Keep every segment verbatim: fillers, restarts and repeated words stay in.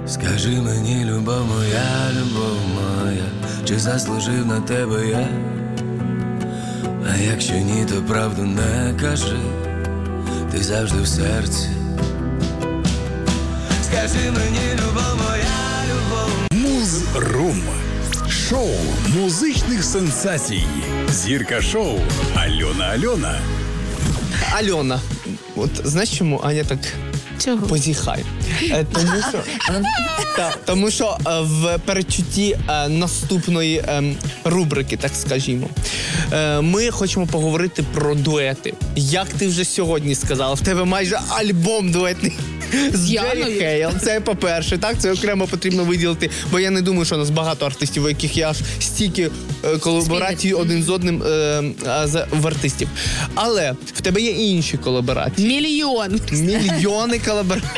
Скажи мені, любов моя, любов моя, чи заслужив на тебе я? А якщо ні, то правду не кажи, ти завжди в серці. Скажи мені, любов моя, любов. Муз-рум. Шоу музичних сенсацій. Зірка шоу Альона Альона. Альона, от знаєш чому Аня так Чого? позіхає? Е, тому що, та, тому що е, в передчутті е, наступної е, рубрики, так скажімо, е, ми хочемо поговорити про дуети. Як ти вже сьогодні сказала, в тебе майже альбом дуетний з Джері Хейл. Це по-перше, так, це окремо потрібно виділити, бо я не думаю, що у нас багато артистів, у яких є аж стільки е, колаборацій один з одним е, е, з, в артистів. Але в тебе є і інші колаборації. Мільйон. Мільйони колаборацій.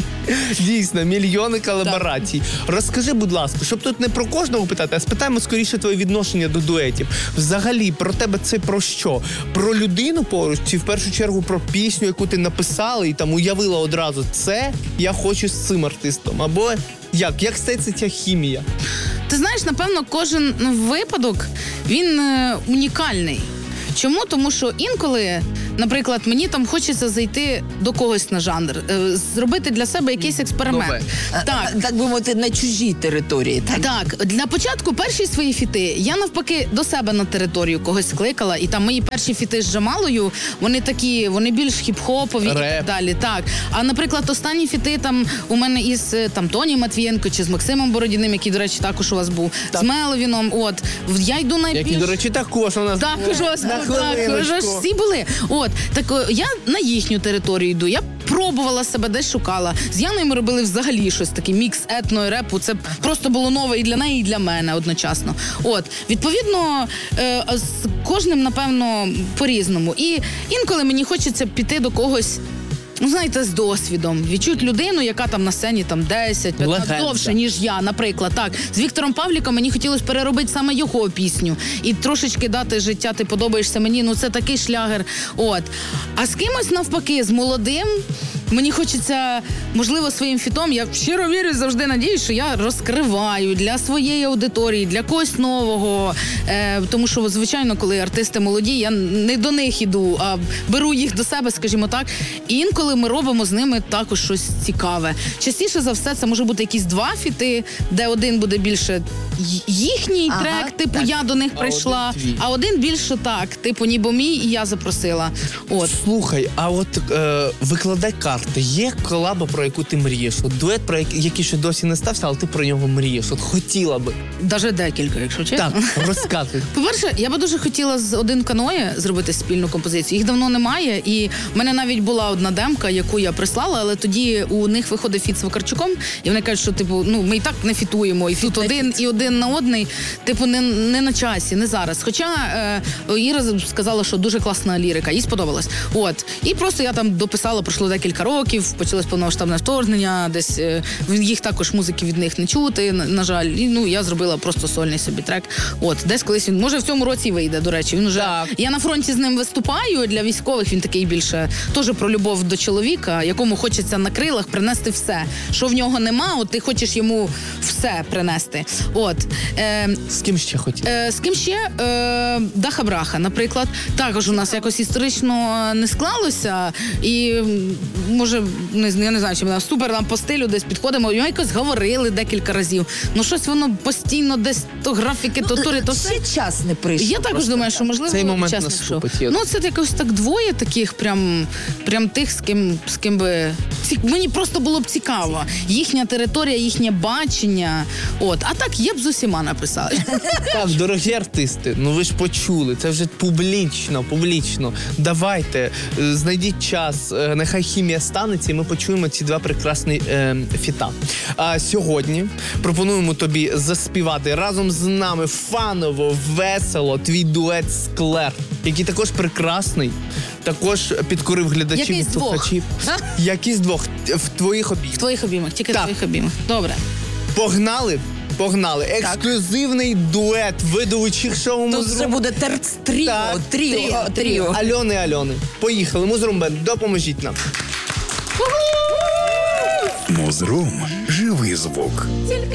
Дійсно, мільйони колаборацій. Розкажи, будь ласка, щоб тут не про кожного питати, а спитаємо скоріше твоє відношення до дуетів. Взагалі, про тебе це про що? Про людину поруч чи в першу чергу про пісню, яку ти написала і там уявила одразу, це я хочу з цим артистом? Або як? Як стається ця хімія? Ти знаєш, напевно, кожен випадок, він е, унікальний. Чому? Тому що інколи, наприклад, мені там хочеться зайти до когось на жанр, е, зробити для себе якийсь експеримент. Нове. Так. Так би мовити, на чужій території. Так? Так, для початку перші свої фіти я навпаки до себе на територію когось кликала, і там мої перші фіти з Джамалою, вони такі, вони більш хіп-хопові і так далі. Так. А, наприклад, останні фіти там у мене із там Тоні Матвієнко чи з Максимом Бородіним, який, до речі, також у вас був, так. з Меловіном, от. Я йду найбільш... Які, до речі, також у нас також у вас так, ж всі були. От, так я на їхню територію йду. Я пробувала себе, десь шукала. З Яною ми робили взагалі щось таке, мікс етно і репу. Це просто було нове і для неї, і для мене одночасно. От, відповідно, е, з кожним, напевно, по-різному. І інколи мені хочеться піти до когось, ну, знаєте, з досвідом. Відчути людину, яка там на сцені там десять п'ятнадцять довше, ніж я, наприклад. Так, з Віктором Павліком мені хотілося переробити саме його пісню. І трошечки дати життя, ти подобаєшся мені, ну це такий шлягер. От. А з кимось навпаки, з молодим, мені хочеться, можливо, своїм фітом, я щиро вірю, завжди надіюсь, що я розкриваю для своєї аудиторії, для когось нового. Е, тому що, звичайно, коли артисти молоді, я не до них іду, а беру їх до себе, скажімо так. І інколи ми робимо з ними також щось цікаве. Частіше за все, це може бути якісь два фіти, де один буде більше їхній ага, трек, типу так. я до них прийшла, а один, а один більше так, типу ніби мій, і я запросила. От. Слухай, а от е, викладай карти. Є колаба, про яку ти мрієш? От дует, про який, який ще досі не стався, але ти про нього мрієш. От хотіла би. Даже декілька, якщо чесно. Так, розказуй. По-перше, я би дуже хотіла з Один Каноє зробити спільну композицію. Їх давно немає, і в мене навіть була одна демка, яку я прислала, але тоді у них виходив фіт з Вакарчуком, і вони кажуть, що типу, ну ми і так не фітуємо, і тут один, і один на одний, типу, не, не на часі, не зараз. Хоча е, Іра сказала, що дуже класна лірика, їй сподобалось. От. І просто я там дописала, пройшло декілька років, почалось повномасштабне вторгнення, десь е, їх також музики від них не чути, на, на жаль. І, ну, я зробила просто сольний собі трек. От, десь колись він, може в цьому році вийде, до речі. Він уже, так. Я на фронті з ним виступаю, для військових він такий більше, теж про любов до чоловіка, якому хочеться на крилах принести все. Що в нього нема, от ти хочеш йому все принести. От. Е, з ким ще хотів? Е, з ким ще? Е, Даха Браха, наприклад. Також у нас якось історично не склалося. І, може, не, я не знаю, чи ми супер нам по стилю десь підходимо. Ми якось говорили декілька разів. Ну, щось воно постійно десь то графіки, то тури, то все. Ще час не прийшов. Я також думаю, що, можливо, цей момент час наступить. Ну, це якось так двоє таких, прям, прям тих, з ким, з ким би... Мені просто було б цікаво. Їхня територія, їхнє бачення. От. А так, я б з усіма написала. Так, дорогі артисти, ну ви ж почули, це вже публічно, публічно. Давайте, знайдіть час, нехай хімія станеться, і ми почуємо ці два прекрасні е, фіта. А сьогодні пропонуємо тобі заспівати разом з нами фаново, весело твій дует «Склер», який також прекрасний, також підкорив глядачів і слухачів. Який з двох? В твоїх обіймах. В твоїх обіймах, тільки в твоїх обіймах. Добре. Погнали? Погнали. Ексклюзивний дует ведучих шоу «Муз-рум». Тут це буде терц тріо, Так, тріо, тріо, тріо. Альони, Альони. Поїхали. «Муз-рум Бенд», допоможіть нам. Музрум – живий звук.